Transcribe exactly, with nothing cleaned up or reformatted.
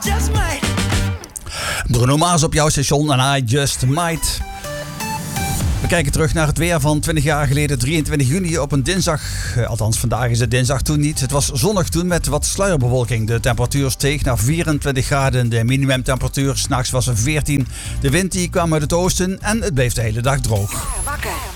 Bruno Mars op jouw station en I Just Might. We kijken terug naar het weer van twintig jaar geleden, drieëntwintig juni op een dinsdag. Althans, vandaag is het dinsdag, toen niet. Het was zonnig toen met wat sluierbewolking. De temperatuur steeg naar vierentwintig graden. De minimumtemperatuur, s'nachts was er veertien. De wind die kwam uit het oosten en het bleef de hele dag droog.